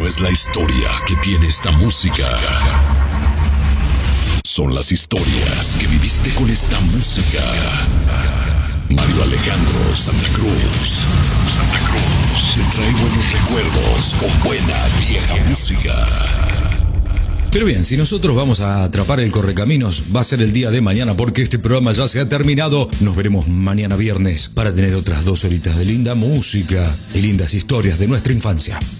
es la historia que tiene esta música. Son las historias que viviste con esta música. Mario Alejandro Santa Cruz. Santa Cruz. Te trae buenos recuerdos con buena vieja música. Pero bien, si nosotros vamos a atrapar el correcaminos, va a ser el día de mañana porque este programa ya se ha terminado. Nos veremos mañana viernes para tener otras 2 horitas de linda música y lindas historias de nuestra infancia.